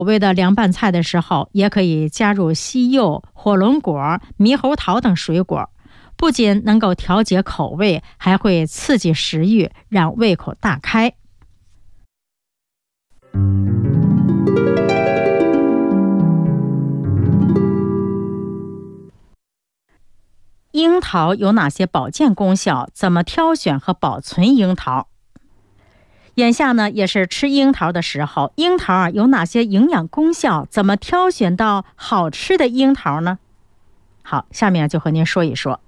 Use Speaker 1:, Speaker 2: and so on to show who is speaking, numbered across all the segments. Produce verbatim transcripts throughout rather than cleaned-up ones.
Speaker 1: 味的凉拌菜的时候，也可以加入西柚、火龙果、猕猴桃等水果，不仅能够调节口味，还会刺激食欲，让胃口大开。樱桃有哪些保健功效？怎么挑选和保存樱桃？眼下呢，也是吃樱桃的时候，樱桃啊有哪些营养功效？怎么挑选到好吃的樱桃呢？好，下面就和您说一说。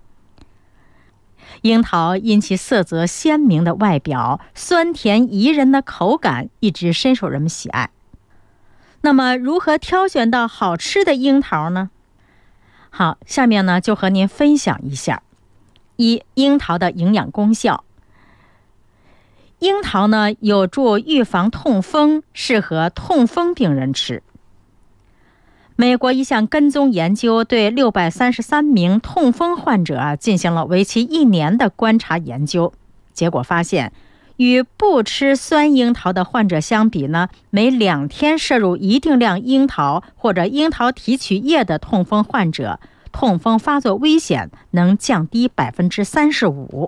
Speaker 1: 樱桃因其色泽鲜明的外表、酸甜宜人的口感，一直深受人们喜爱。那么，如何挑选到好吃的樱桃呢？好，下面呢就和您分享一下。一、樱桃的营养功效。樱桃呢有助预防痛风，适合痛风病人吃。美国一项跟踪研究对六百三十三名痛风患者啊进行了为期一年的观察研究，结果发现，与不吃酸樱桃的患者相比呢，每两天摄入一定量樱桃或者樱桃提取液的痛风患者，痛风发作危险能降低百分之三十五。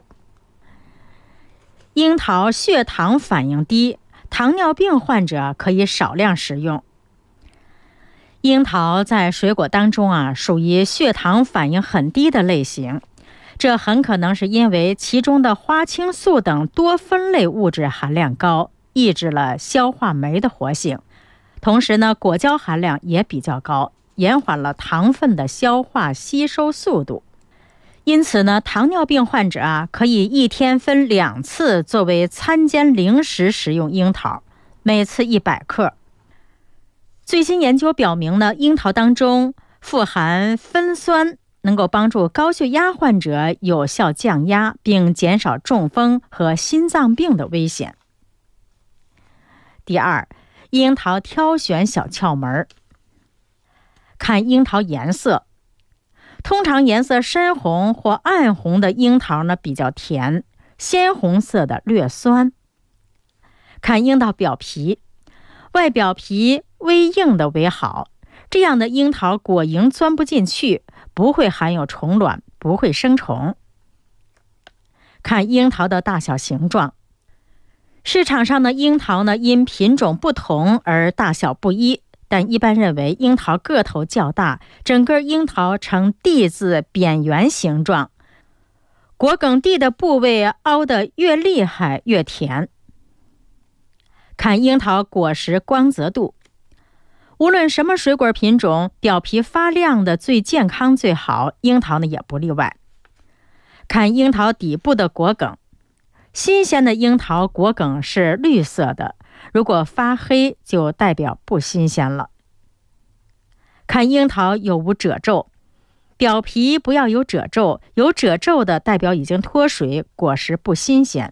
Speaker 1: 樱桃血糖反应低，糖尿病患者可以少量食用。樱桃在水果当中啊，属于血糖反应很低的类型，这很可能是因为其中的花青素等多酚类物质含量高，抑制了消化酶的活性。同时呢，果胶含量也比较高，延缓了糖分的消化吸收速度。因此呢，糖尿病患者啊，可以一天分两次作为餐间零食食用樱桃，每次一百克。最新研究表明呢，樱桃当中富含酚酸，能够帮助高血压患者有效降压，并减少中风和心脏病的危险。第二，樱桃挑选小窍门。看樱桃颜色，通常颜色深红或暗红的樱桃呢比较甜，鲜红色的略酸。看樱桃表皮，外表皮微硬的为好，这样的樱桃果蝇钻不进去，不会含有虫卵，不会生虫。看樱桃的大小形状，市场上的樱桃呢因品种不同而大小不一，但一般认为樱桃个头较大，整个樱桃呈 D 字扁圆形状，果梗蒂的部位凹得越厉害越甜。看樱桃果实光泽度，无论什么水果品种，表皮发亮的最健康最好，樱桃呢也不例外。看樱桃底部的果梗，新鲜的樱桃果梗是绿色的，如果发黑就代表不新鲜了。看樱桃有无褶皱，表皮不要有褶皱，有褶皱的代表已经脱水，果实不新鲜。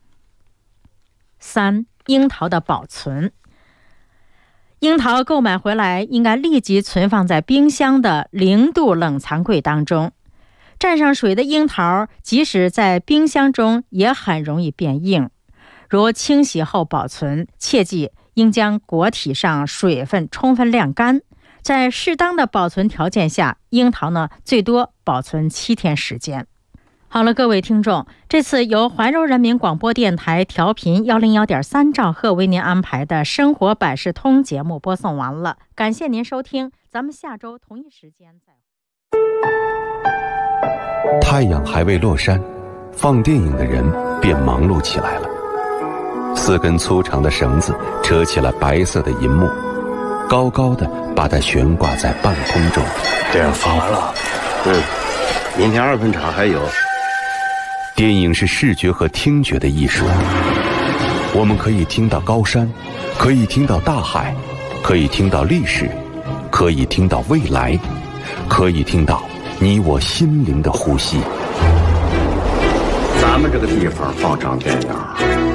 Speaker 1: 三、樱桃的保存。樱桃购买回来应该立即存放在冰箱的零度冷藏柜当中。沾上水的樱桃，即使在冰箱中也很容易变硬。如清洗后保存，切记应将果体上水分充分晾干。在适当的保存条件下，樱桃呢最多保存七天时间。好了，各位听众，这次由怀柔人民广播电台调频一零一点三兆赫为您安排的生活百事通节目播送完了，感谢您收听，咱们下周同一时间再会。
Speaker 2: 太阳还未落山，放电影的人便忙碌起来了。四根粗长的绳子扯起了白色的银幕，高高的把它悬挂在半空中。
Speaker 3: 电影放完了，嗯，明天二分场还有。
Speaker 2: 电影是视觉和听觉的艺术，我们可以听到高山，可以听到大海，可以听到历史，可以听到未来，可以听到你我心灵的呼吸。
Speaker 3: 咱们这个地方放场电影